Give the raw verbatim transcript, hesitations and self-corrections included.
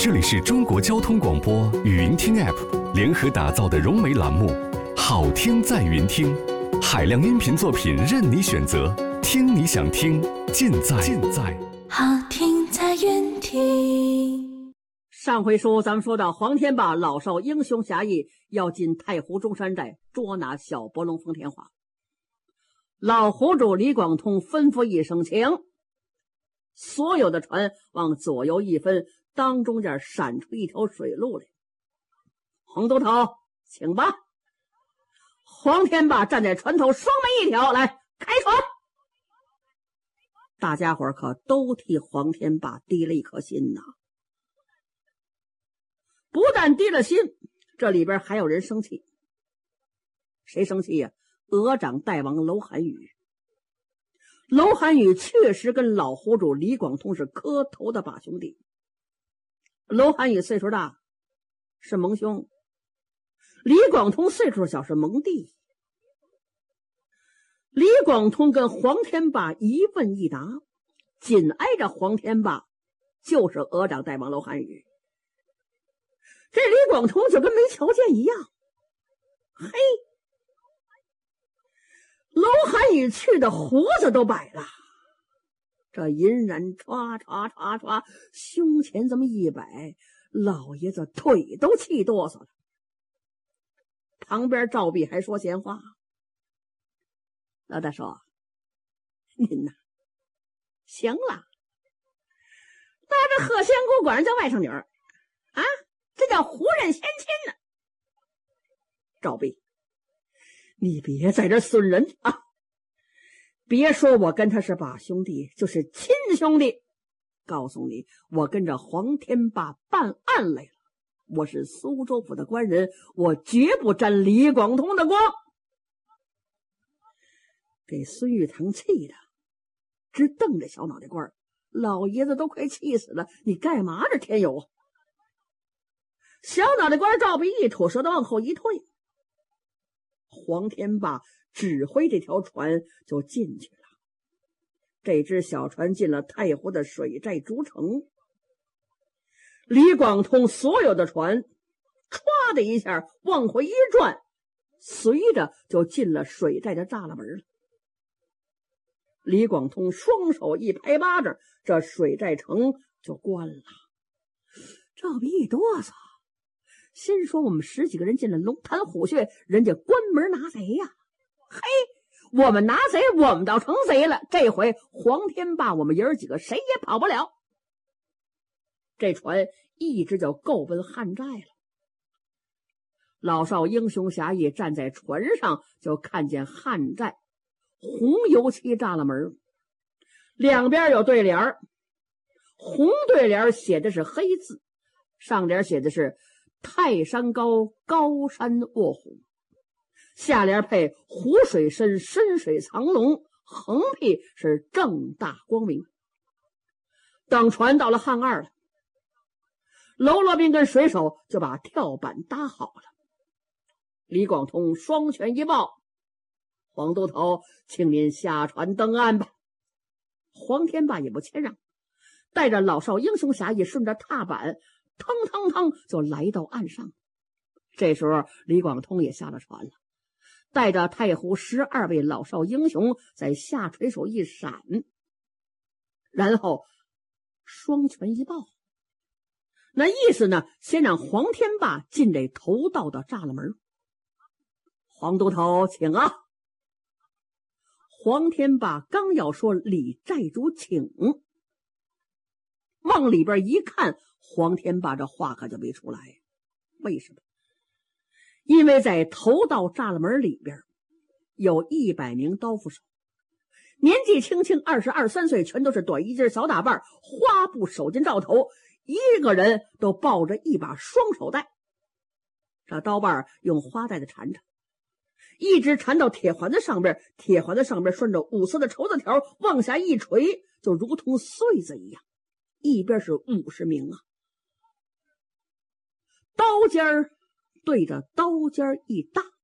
这里是中国交通广播语音听 App 联合打造的融媒栏目，好听在云听，海量音频作品任你选择，听你想听，尽在尽在好听在云听。 上回书咱们说到黄天霸老少英雄侠义，要进太湖中山寨捉拿小伯龙冯天华。老湖主李广通吩咐一声请，所有的船往左右一分，当中间闪出一条水路来。黄都头，请吧。黄天霸站在船头，双眉一挑，来开船。大家伙可都替黄天霸低了一颗心呐。不但低了心，这里边还有人生气。谁生气呀、啊？鹅掌大王楼寒雨。楼寒雨确实跟老湖主李广通是磕头的把兄弟。楼寒雨岁数大，是盟兄；李广通岁数小，是盟弟。李广通跟黄天霸一问一答，紧挨着黄天霸就是鹅掌大王楼寒雨。这李广通就跟没瞧见一样。嘿，楼寒雨去的胡子都白了，这银髯唰唰唰唰胸前这么一摆，老爷子腿都气哆嗦了。旁边赵壁还说闲话：老大说，您呐行了，那这鹤仙姑管人叫外甥女儿啊，这叫胡人先亲呢。赵壁，你别在这损人啊！别说我跟他是把兄弟，就是亲兄弟。告诉你，我跟着黄天霸办案来了。我是苏州府的官人，我绝不沾李广通的光。给孙玉堂气的直瞪着小脑袋瓜，老爷子都快气死了，你干嘛这天有啊？小脑袋瓜赵壁一吐舌头往后一退，黄天霸指挥这条船就进去了。这只小船进了太湖的水寨竹城，李广通所有的船歘的一下往回一转，随着就进了水寨的栅栏门了。李广通双手一拍巴掌，这水寨城就关了。赵壁一哆嗦，心说我们十几个人进了龙潭虎穴，人家关门拿贼呀！嘿，我们拿贼，我们倒成贼了。这回黄天霸我们爷儿几个谁也跑不了。这船一直就够奔汉寨了。老少英雄侠义站在船上，就看见汉寨红油漆栅栏门，两边有对联，红对联写的是黑字，上联写的是泰山高，高山卧虎，下联配湖水深，深水藏龙，横批是正大光明。等船到了汉二了，喽啰兵跟水手就把跳板搭好了。李广通双拳一抱，黄都头，请您下船登岸吧。黄天霸也不谦让，带着老少英雄侠义顺着踏板腾腾腾就来到岸上。这时候李广通也下了船了，带着太湖十二位老少英雄在下垂手一闪，然后双拳一抱，那意思呢，先让黄天霸进这头道的栅栏门。黄都头，请啊！黄天霸刚要说李寨主请，往里边一看，黄天霸这话可就没出来。为什么？因为在头道栅栏门里边有一百名刀斧手，年纪轻轻二十二三岁，全都是短衣襟小打扮，花布手巾罩头，一个人都抱着一把双手带，这刀把用花带子缠着，一直缠到铁环子上边，铁环子上边顺着五色的绸子条往下一垂，就如同穗子一样，一边是五十名啊。刀尖儿对着刀尖儿一搭，